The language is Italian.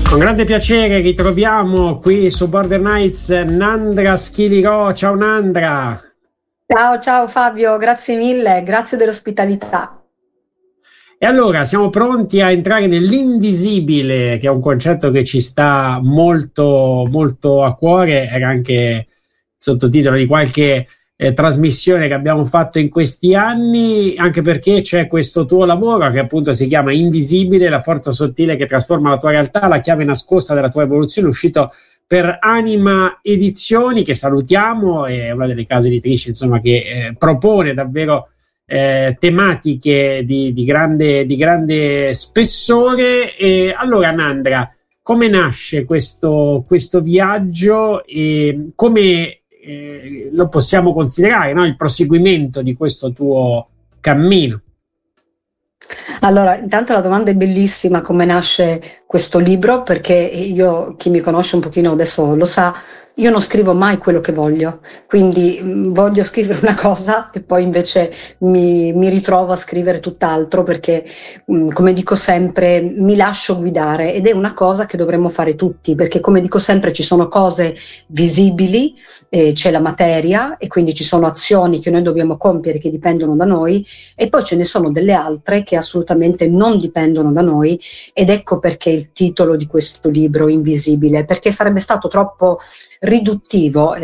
Con grande piacere ritroviamo qui su Border Nights Nandra Schiliro. Ciao Nandra. Ciao Fabio, grazie mille, grazie dell'ospitalità. E allora siamo pronti a entrare nell'invisibile, che è un concetto che ci sta molto molto a cuore. Era anche il sottotitolo di qualche trasmissione che abbiamo fatto in questi anni, anche perché c'è questo tuo lavoro che appunto si chiama Invisibile, la forza sottile che trasforma la tua realtà, la chiave nascosta della tua evoluzione, uscito per Anima Edizioni, che salutiamo, è una delle case editrici insomma che propone davvero tematiche di grande spessore. E allora Nandra, come nasce questo viaggio e come lo possiamo considerare, no? Il proseguimento di questo tuo cammino? Allora, intanto la domanda è bellissima, come nasce questo libro, perché io, chi mi conosce un pochino adesso lo sa, io non scrivo mai quello che voglio, quindi voglio scrivere una cosa e poi invece mi ritrovo a scrivere tutt'altro, perché come dico sempre mi lascio guidare, ed è una cosa che dovremmo fare tutti, perché come dico sempre ci sono cose visibili, c'è la materia e quindi ci sono azioni che noi dobbiamo compiere che dipendono da noi, e poi ce ne sono delle altre che assolutamente non dipendono da noi, ed ecco perché il titolo di questo libro Invisibile, perché sarebbe stato troppo riduttivo